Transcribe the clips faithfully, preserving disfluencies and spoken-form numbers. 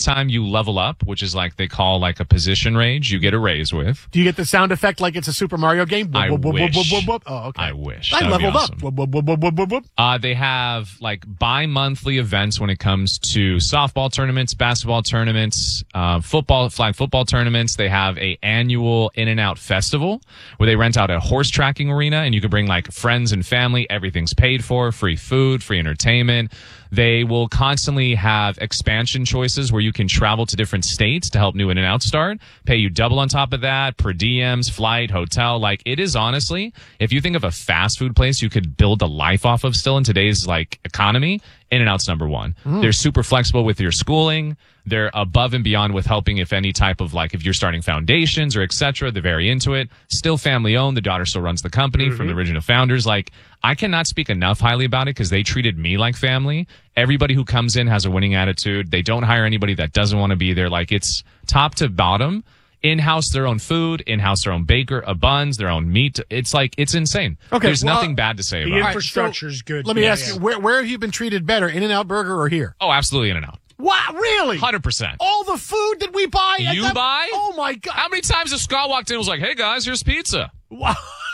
time you level up, which is like they call like a position range, you get a raise with. Do you get the sound effect like it's a Super Mario game? I Whoop, whoop, whoop, wish. whoop, whoop, whoop. Oh, okay. I wish. I That would be leveled awesome. up. Whoop, whoop, whoop, whoop, whoop, whoop, whoop. Uh, they have like bi-monthly events when it comes to softball tournaments, basketball tournaments, uh, football, flag football tournaments. They have a annual In-N-Out festival where they rent out a horse tracking arena and you can bring like friends and family. Everything's paid for, free food, free entertainment. They will constantly have expansion choices where you can travel to different states to help new In-N-Out start, pay you double on top of that, per diems, flight, hotel. Like it is honestly, if you think of a fast food place you could build a life off of still in today's like economy, In-N-Out's number one. Mm. They're super flexible with your schooling. They're above and beyond with helping if any type of like if you're starting foundations or et cetera. They're very into it. Still family owned. The daughter still runs the company mm-hmm. from the original founders. Like I cannot speak enough highly about it because they treated me like family. Everybody who comes in has a winning attitude. They don't hire anybody that doesn't want to be there. Like it's top to bottom. In-house their own food, in-house their own baker, uh, buns, their own meat. It's like, it's insane. Okay, There's well, nothing bad to say about it. The infrastructure is good. Let me yeah, ask yeah. you, where, where have you been treated better, In-N-Out Burger or here? Oh, absolutely In-N-Out. Wow, really? one hundred percent. All the food that we buy? You that, buy? Oh, my God. How many times has Scott walked in and was like, hey, guys, here's pizza? Wow.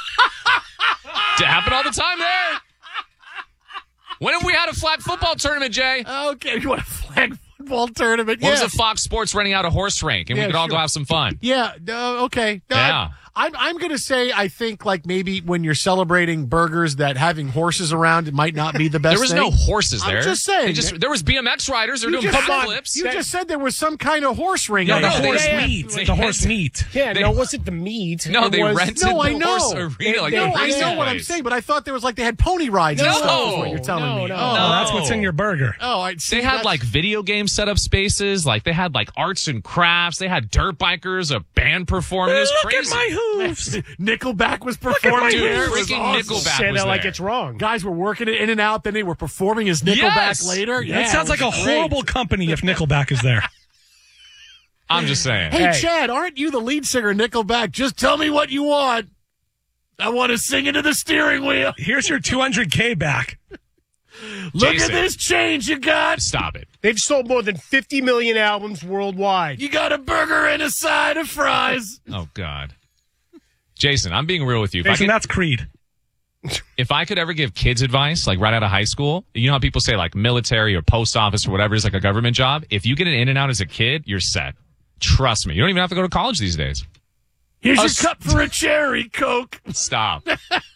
It happened all the time there. When have we had a flag football tournament, Jay? Okay, you want a flag football tournament? What yeah. was a Fox Sports renting out a horse rink, and yeah, we could all sure. go have some fun? Yeah, uh, okay. No, yeah. I'm, I'm going to say I think like maybe when you're celebrating burgers that having horses around it might not be the best There was thing. no horses there. I'm just saying. They just, there was B M X riders. They're You doing just pump said- flips. You just said there was some kind of horse ring. No, on the it. horse yeah, meat. they- The horse meat. Yeah, They- no, it wasn't the meat. No, It they was, rented No, I the know. horse arena. They- like they- a No, I racing know what I'm place. saying, but I thought there was like they had pony rides and No. stuff is what you're telling No, me. no. Oh, No, that's what's in your burger. Oh, I see. They had that's- like video game setup spaces. Like they had like arts and crafts. They had dirt bikers, a band performing. It was Look crazy. at my hooves. Nickelback was at performing my Dude, there. It was freaking awesome. Nickelback Say was that like there. it's wrong. Guys were working it in and out, then they were performing as Nickelback Yes! later. Yeah, That sounds it like was a great. horrible company if Nickelback is there. I'm just saying. Hey, Hey. Chad, aren't you the lead singer of Nickelback? Just tell me what you want. I want to sing into the steering wheel. Here's your two hundred K back. Look Jason. at this change you got. Stop it. They've sold more than fifty million albums worldwide. You got a burger and a side of fries. Oh God. Jason, I'm being real with you. If I Jason, could- that's Creed. If I could ever give kids advice, like right out of high school, you know how people say like military or post office or whatever is like a government job? If you get an In-N-Out as a kid, you're set. Trust me. You don't even have to go to college these days. Here's Us- your cup for a cherry Coke. Stop.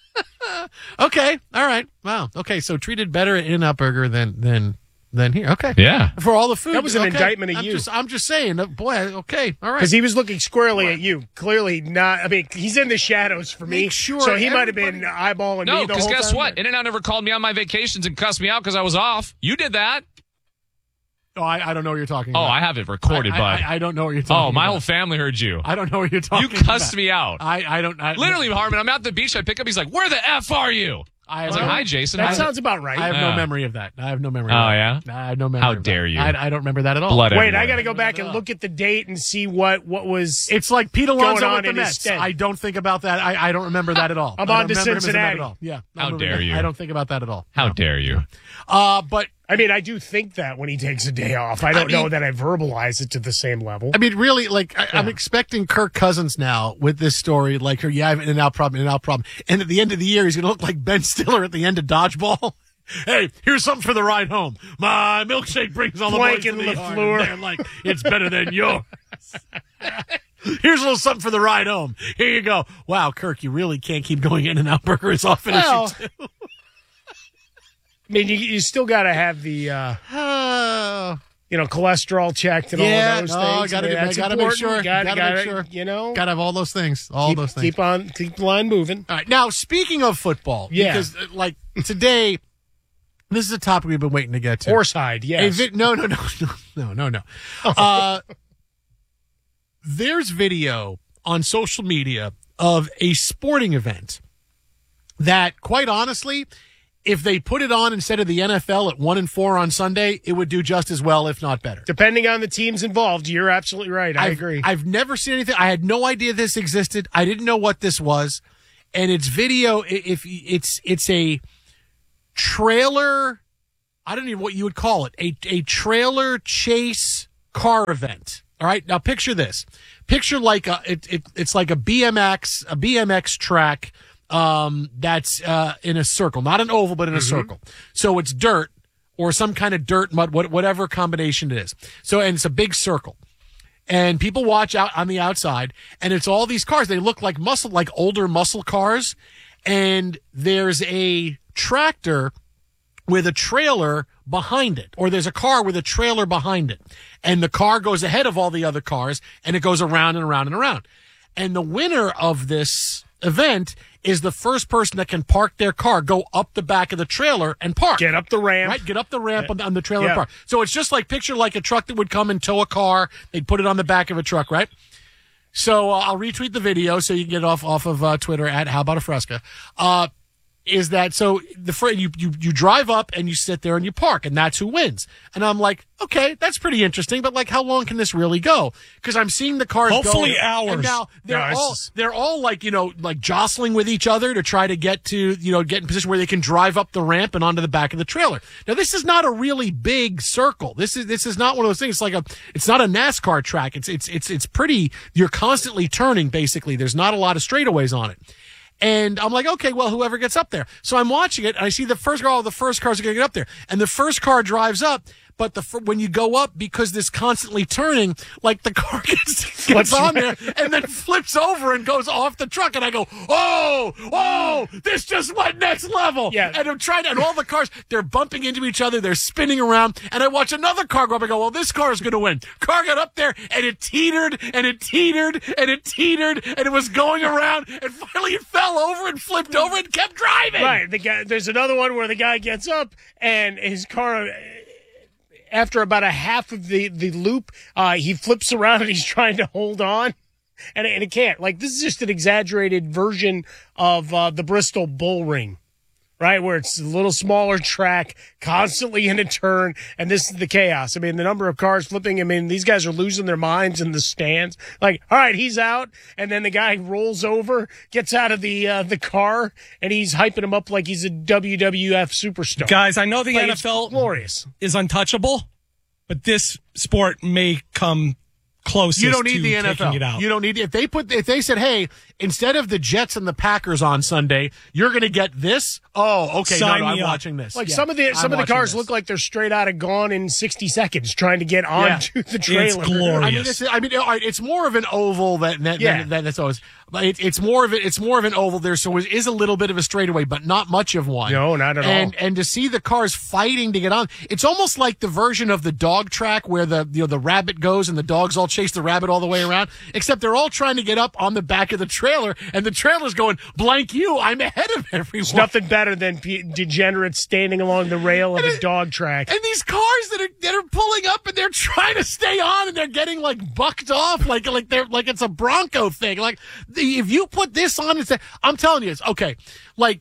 Okay, all right. Wow. Okay, so treated better at In-N-Out Burger than than than here. Okay. Yeah. For all the food. That was an okay. indictment of I'm you. Just, I'm just saying. uh, Boy, okay, all right. Because he was looking squarely at you. Clearly not. I mean, he's in the shadows for me. Make sure so he might have been everybody- eyeballing No, me the because whole guess time. what? In-N-Out never called me on my vacations and cussed me out because I was off. You did that. Oh, I, I don't know what you're talking Oh, about. I have it recorded, I, bud. I, I don't know what you're talking oh, my about. whole family heard you. I don't know what you're talking You about. cussed me out. I, I don't. I, Literally, Harmon, I'm at the beach. I pick up. He's like, where the F are you? I, I was like, hi, Jason. That Hi. sounds about right. I have Yeah. no memory of that. I have no memory. Oh, of that. yeah? I have no memory. How of dare that. you. I, I don't remember that at all. Blood Wait, everywhere. I got to go back and look at the date and see what, what was. It's like Pete Going Alonso on with the in his Mets. stead. I don't think about that. I, I don't remember that at all. I'm I on don't to remember him as a Met Cincinnati. At all. Yeah. How I'm moving dare on. you. I don't think about that at all. How No. dare you? Uh, but I mean, I do think that when he takes a day off. I don't I mean- know that I verbalize it to the same level. I mean, really, like I, I'm expecting Kirk Cousins now with this story. Like, yeah, I have an in-out problem, in-out problem, and at the end of the year, he's going to look like Ben Stiller at the end of Dodgeball. Hey, here's something for the ride home. My milkshake brings all the boys Blank to and the yard, LaFleur. and they're like, it's better than yours. Here's a little something for the ride home. Here you go. Wow, Kirk, you really can't keep going in and out burger as often Well, as you do. I mean, you, you still got to have the, uh, Oh. you know, cholesterol checked and Yeah, all those no, things. gotta I mean, do- that's gotta make important. sure, Gotta, gotta gotta, make sure. You know, Gotta have all those things. All keep, those things. keep on, keep the line moving. All right. Now, speaking of football, Yeah. because uh, like today, this is a topic we've been waiting to get to. Horsehide, A yes. vi- no, no, no, no, no, no, no. Uh, there's video on social media of a sporting event that, quite honestly, if they put it on instead of the N F L at one and four on Sunday, it would do just as well, if not better. Depending on the teams involved, you're absolutely right. I I've, agree. I've never seen anything. I had no idea this existed. I didn't know what this was, and it's video. i- If it's it's a trailer, I don't even know what you would call it. A a trailer chase car event. All right. Now picture this. Picture like a, it, it it's like a B M X, a B M X track, um, that's, uh, in a circle, not an oval, but in a mm-hmm. circle. So it's dirt or some kind of dirt, mud, whatever combination it is. So, and it's a big circle. And people watch out on the outside, and it's all these cars. They look like muscle, like older muscle cars. And there's a tractor with a trailer behind it, or there's a car with a trailer behind it. And the car goes ahead of all the other cars, and it goes around and around and around. And the winner of this event is the first person that can park their car, go up the back of the trailer and park. Get up the ramp. Right, get up the ramp on the, on the trailer yeah. and park. So it's just like, picture like a truck that would come and tow a car. They'd put it on the back of a truck, right? So uh, I'll retweet the video so you can get it off, off of uh, Twitter at How About a Fresca. Uh, is that so the fr- you, you you drive up and you sit there and you park, and that's who wins. And I'm like, okay, that's pretty interesting, but like, how long can this really go? Because I'm seeing the cars hopefully go, hours. And now they're No, all just... they're all like, you know, like jostling with each other to try to get to, you know, get in position where they can drive up the ramp and onto the back of the trailer. Now this is not a really big circle. This is this is not one of those things. It's like a it's not a NASCAR track. It's it's it's it's pretty. You're constantly turning. Basically, there's not a lot of straightaways on it. And I'm like, okay, well, whoever gets up there. So I'm watching it, and I see the first car, all the first cars are going to get up there. And the first car drives up, but the when you go up, because this constantly turning, like the car gets, gets on there and then flips over and goes off the truck. And I go, oh, oh, this just went next level. Yeah. And I'm trying to, and all the cars, they're bumping into each other, they're spinning around. And I watch another car go up and go, well, this car is going to win. Car got up there and it teetered and it teetered and it teetered and it was going around, and finally it fell over and flipped over and kept driving. Right. The guy, there's another one where the guy gets up and his car, after about a half of the, the loop, uh, he flips around and he's trying to hold on, and, and it can't. Like, this is just an exaggerated version of uh, the Bristol Bull Ring, right, where it's a little smaller track, constantly in a turn, and this is the chaos. I mean, the number of cars flipping, I mean, these guys are losing their minds in the stands. Like, all right, he's out, and then the guy rolls over, gets out of the uh, the car, and he's hyping him up like he's a W W F superstar. Guys, I know the Like, N it's F L glorious. is untouchable, but this sport may come closest You don't need to the N F L. taking it out. You don't need if they put if they said, hey, instead of the Jets and the Packers on Sunday, you're going to get this. Oh, okay, Sign no, no, me I'm up. watching this. Like Yeah, some of the I'm some of the watching cars this. look like they're straight out of Gone in sixty seconds, trying to get onto the trailer. It's glorious. I mean, this is, I mean, all right, it's more of an oval than than, Yeah. than, than it's always. But it, it's more of it. It's more of an oval there, so it is a little bit of a straightaway, but not much of one. No, not at and, all. And to see the cars fighting to get on, it's almost like the version of the dog track where the you know the rabbit goes and the dogs all chase the rabbit all the way around. Except they're all trying to get up on the back of the trailer, and the trailer's going, blank you, I'm ahead of everyone. There's nothing better than pe- degenerates standing along the rail of a dog track. And these cars that are that are pulling up and they're trying to stay on and they're getting like bucked off like like they're like it's a Bronco thing. Like the, if you put this on and say, I'm telling you, it's okay. Like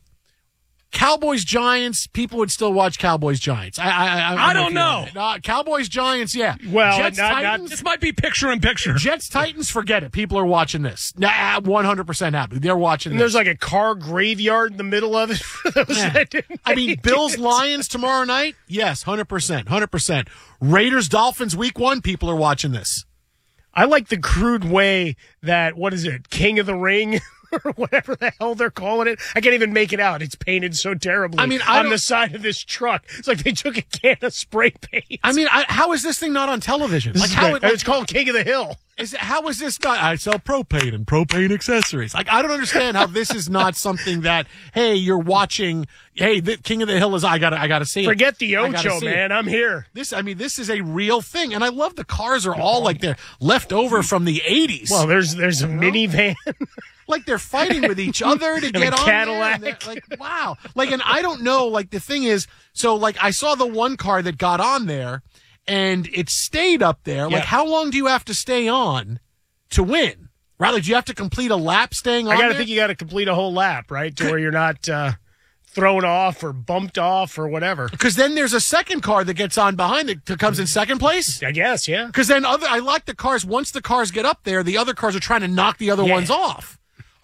Cowboys Giants, people would still watch Cowboys Giants. I I I, I don't know. Uh, Cowboys Giants, yeah. Well, Jets not- not- Titans. This might be picture in picture. Jets Titans, forget it. People are watching this. Nah, one hundred percent happy. They're watching And this. there's like a car graveyard in the middle of it for those Yeah. that didn't I mean, make Bills it. Lions tomorrow night? Yes, one hundred percent. one hundred percent. Raiders Dolphins week one, people are watching this. I like the crude way that, what is it, King of the Ring? Or whatever the hell they're calling it. I can't even make it out. It's painted so terribly I mean, I on don't- the side of this truck. It's like they took a can of spray paint. I mean, I, how is this thing not on television? This Like, is how great. it, like, it's called King of the Hill. is it, how is this not? I sell propane and propane accessories. Like, I don't understand how this is not something that, hey, you're watching. Hey, the King of the Hill is. I gotta, I gotta see it. Forget the I gotta Ocho, see it. man. I'm here. This, I mean, this is a real thing, and I love the cars are all like they're left over from the eighties. Well, there's there's a minivan. Like they're fighting with each other to a get on Cadillac. there. And they're like, wow. Like, and I don't know, like the thing is, so like I saw the one car that got on there and it stayed up there. Like, Yeah. how long do you have to stay on to win? Right? Like, do you have to complete a lap staying on I got to there? think you got to complete a whole lap, right, to where you're not uh, thrown off or bumped off or whatever. Because then there's a second car that gets on behind it that comes in second place. I guess, yeah. Because then other, I like the cars. Once the cars get up there, the other cars are trying to knock the other Yeah. ones off.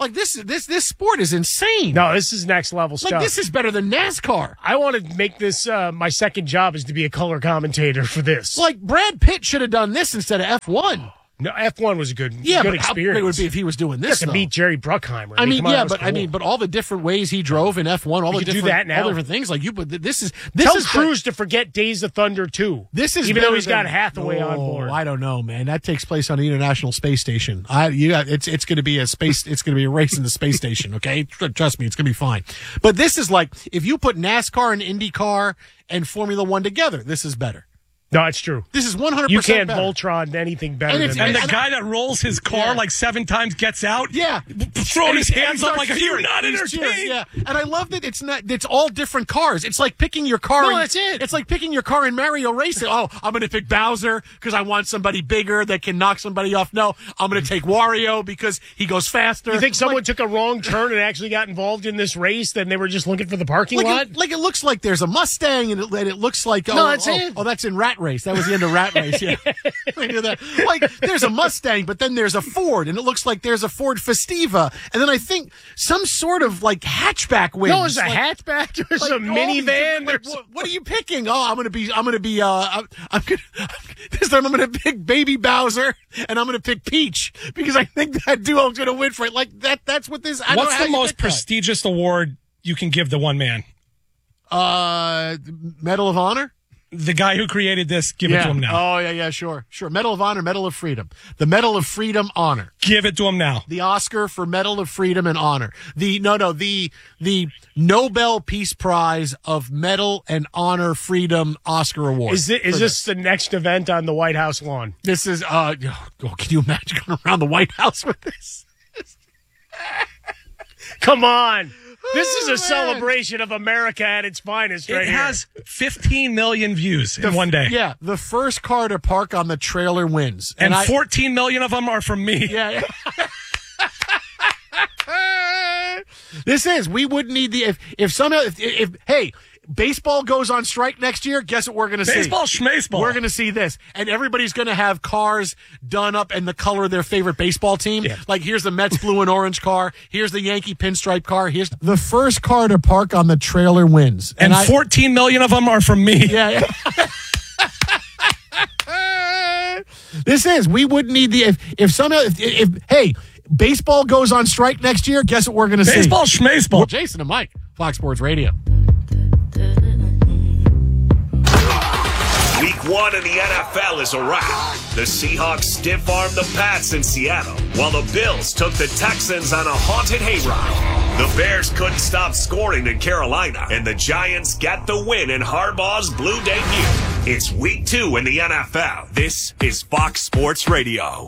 Like this, this, this sport is insane. No, this is next level like stuff. this is better than NASCAR. I want to make this uh, my second job is to be a color commentator for this. Like Brad Pitt should have done this instead of F one. No, F one was a good, Yeah, good but how experience. great it would be if he was doing this. to though. meet Jerry Bruckheimer. I mean, come on, yeah, that was but I cool. mean, but all the different ways he drove in F one, all You the could do different, that now. all different things. Like you, but this is this Tell is Cruz to forget Days of Thunder too. This is even better though he's got than- Hathaway on Oh, board. I don't know, man. That takes place on the International Space Station. I, you got, it's it's going to be a space. It's going to be a race in the space station. Okay, Tr- trust me, it's going to be fine. But this is like if you put NASCAR and IndyCar and Formula One together, this is better. No, it's true. This is one hundred You percent can't better. Voltron anything better And than it's- this. And the And guy that rolls his car Yeah. like seven times gets out. Yeah, throwing And his he- and he hands up starts like, are you cheering. not He's cheering, entertained? Yeah, and I love that it's not. It's all different cars. It's like picking your car. No, in, that's it. It's like picking your car in Mario Racing. Oh, I'm going to pick Bowser because I want somebody bigger that can knock somebody off. No, I'm going to take Wario because he goes faster. You think someone Like, took a wrong turn and actually got involved in this race? Then they were just looking for the parking like lot. it, like it looks like there's a Mustang, and it, and it looks like oh, No, that's oh, it. oh, that's in Rat Race. That was the end of Rat Race. Yeah, Look at that. Like there's a Mustang, but then there's a Ford, and it looks like there's a Ford Festiva, and then I think some sort of like hatchback wins. no, there's a like, hatchback. There's like a all these minivan. different- like, There's what, what are you picking? Oh, I'm gonna be. I'm gonna be. Uh, I'm, I'm gonna. This time I'm gonna pick Baby Bowser, and I'm gonna pick Peach because I think that duo's gonna win for it. Like that. That's what this. I don't know What's how the you most pick that. prestigious award you can give to one man? Uh, Medal of Honor. The guy who created this, give it to him now. Oh yeah, yeah, sure, sure. Medal of Honor, Medal of Freedom, the Medal of Freedom Honor, Give it to him now. the Oscar for Medal of Freedom and Honor, the no, no, the the Nobel Peace Prize of Medal and Honor Freedom Oscar Award. Is, it, is for this the next event on the White House lawn? This is uh. Oh, can you imagine going around the White House with this? Come on. This is Oh, a man. celebration of America at its finest right It here. has fifteen million views in one day. Yeah, the first car to park on the trailer wins, And I, fourteen million of them are from me. Yeah. yeah. This is. We wouldn't need the if if somehow if, if hey baseball goes on strike next year. Guess what we're going to see? Baseball, schmaceball. We're going to see this, and everybody's going to have cars done up in the color of their favorite baseball team. Yeah. Like here's the Mets blue and orange car. Here's the Yankee pinstripe car. Here's the first car to park on the trailer wins, and I, fourteen million of them are from me. yeah. yeah. This is. We wouldn't need the if if somehow if, if hey baseball goes on strike next year. Guess what we're going to see? Baseball, schmaceball. Jason and Mike, Fox Sports Radio. Week one in the N F L is a wrap. The Seahawks stiff-armed the Pats in Seattle, while the Bills took the Texans on a haunted hayride. The Bears couldn't stop scoring in Carolina, and the Giants get the win in Harbaugh's blue debut. It's week two in the N F L. This is Fox Sports Radio.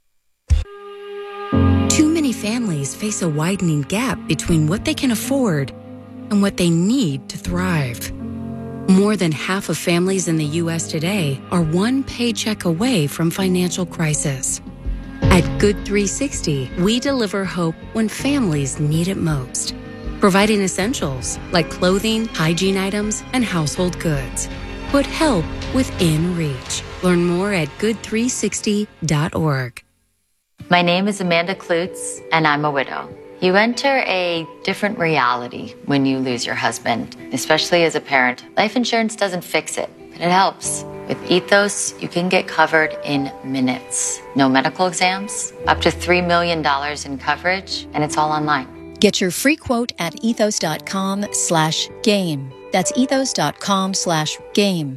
Too many families face a widening gap between what they can afford and what they need to thrive. More than half of families in the U S today are one paycheck away from financial crisis. At Good three sixty, we deliver hope when families need it most, providing essentials like clothing, hygiene items, and household goods. Put help within reach. Learn more at good three sixty dot org. My name is Amanda Klutz, and I'm a widow. You enter a different reality when you lose your husband, especially as a parent. Life insurance doesn't fix it, but it helps. With Ethos, you can get covered in minutes. No medical exams, up to three million dollars in coverage, and it's all online. Get your free quote at ethos.com slash game. That's ethos.com slash game.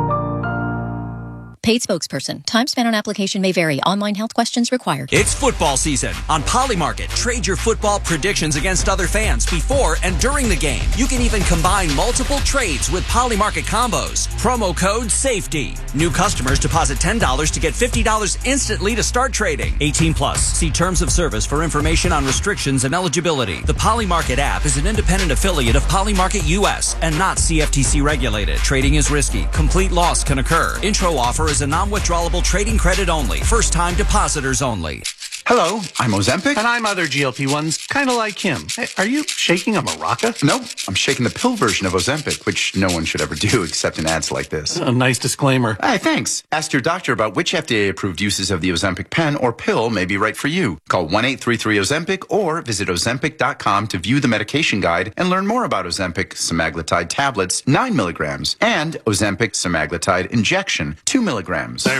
Paid spokesperson. Time spent on application may vary. Online health questions required. It's football season. On Polymarket, trade your football predictions against other fans before and during the game. You can even combine multiple trades with Polymarket combos. Promo code SAFETY. New customers deposit ten dollars to get fifty dollars instantly to start trading. eighteen plus. See terms of service for information on restrictions and eligibility. The Polymarket app is an independent affiliate of Polymarket U S and not C F T C regulated. Trading is risky. Complete loss can occur. Intro offer is a non-withdrawable trading credit only. First-time depositors only. Hello, I'm Ozempic. And I'm other G L P ones, kind of like him. Hey, are you shaking a maraca? No, I'm shaking the pill version of Ozempic, which no one should ever do except in ads like this. A nice disclaimer. Hey, thanks. Ask your doctor about which F D A-approved uses of the Ozempic pen or pill may be right for you. Call one eight three three Ozempic or visit ozempic dot com to view the medication guide and learn more about Ozempic semaglutide tablets, nine milligrams, and Ozempic semaglutide injection, two milligrams. There